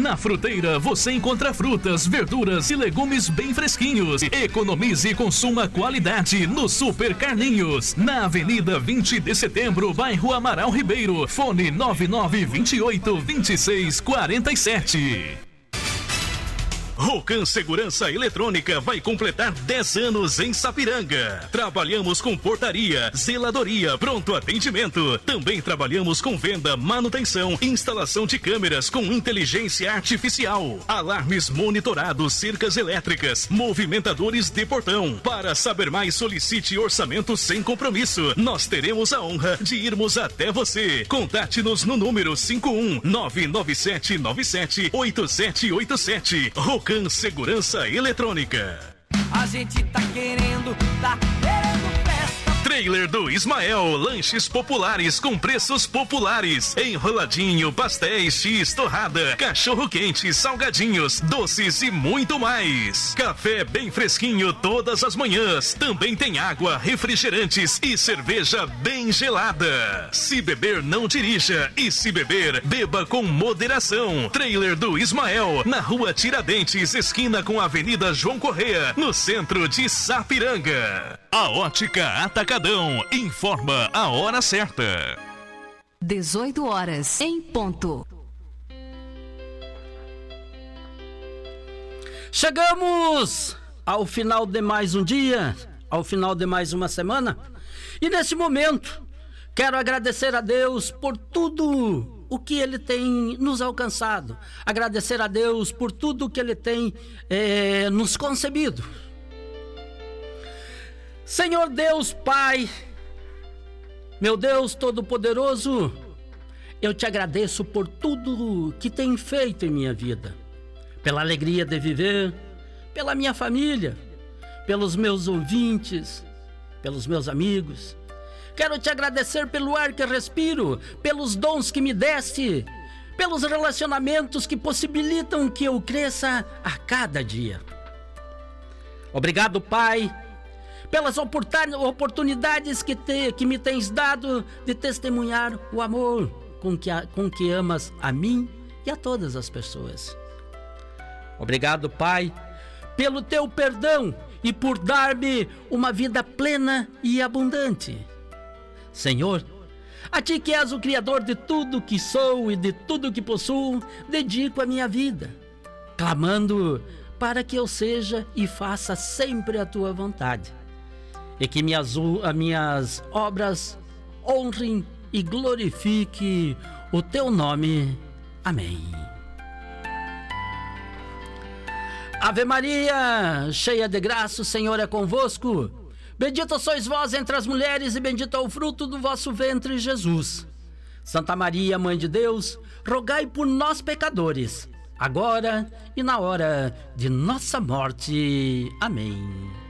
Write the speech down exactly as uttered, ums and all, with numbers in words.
Na Fruteira você encontra frutas, verduras e legumes bem fresquinhos. Economize e consuma qualidade no Super Carlinhos. Na Avenida vinte de Setembro, bairro Amaral Ribeiro. Fone nove nove dois oito, dois seis quatro sete. Rocan Segurança Eletrônica vai completar dez anos em Sapiranga. Trabalhamos com portaria, zeladoria, pronto atendimento. Também trabalhamos com venda, manutenção, instalação de câmeras com inteligência artificial, alarmes monitorados, cercas elétricas, movimentadores de portão. Para saber mais, solicite orçamento sem compromisso. Nós teremos a honra de irmos até você. Contate-nos no número cinco um nove nove sete nove sete oito sete oito sete. Rocan Segurança Eletrônica. A gente tá querendo, tá querendo festa. Trailer do Ismael, lanches populares com preços populares, enroladinho, pastéis, x, torrada, cachorro quente, salgadinhos, doces e muito mais. Café bem fresquinho todas as manhãs, também tem água, refrigerantes e cerveja bem gelada. Se beber, não dirija, e se beber, beba com moderação. Trailer do Ismael, na rua Tiradentes, esquina com a Avenida João Correia, no centro de Sapiranga. A Ótica Atacadão informa a hora certa. dezoito horas em ponto. Chegamos ao final de mais um dia, ao final de mais uma semana. E nesse momento, quero agradecer a Deus por tudo o que Ele tem nos alcançado. Agradecer a Deus por tudo o que Ele tem eh, nos concebido. Senhor Deus Pai, meu Deus Todo-Poderoso, eu te agradeço por tudo que tem feito em minha vida, pela alegria de viver, pela minha família, pelos meus ouvintes, pelos meus amigos. Quero te agradecer pelo ar que respiro, pelos dons que me deste, pelos relacionamentos que possibilitam que eu cresça a cada dia. Obrigado, Pai, pelas oportunidades que, te, que me tens dado de testemunhar o amor com que, a, com que amas a mim e a todas as pessoas. Obrigado, Pai, pelo teu perdão e por dar-me uma vida plena e abundante. Senhor, a ti que és o Criador de tudo que sou e de tudo que possuo, dedico a minha vida, clamando para que eu seja e faça sempre a tua vontade, e que minhas, as minhas obras honrem e glorifiquem o teu nome. Amém. Ave Maria, cheia de graça, o Senhor é convosco. Bendita sois vós entre as mulheres e bendito é o fruto do vosso ventre, Jesus. Santa Maria, Mãe de Deus, rogai por nós pecadores, agora e na hora de nossa morte. Amém.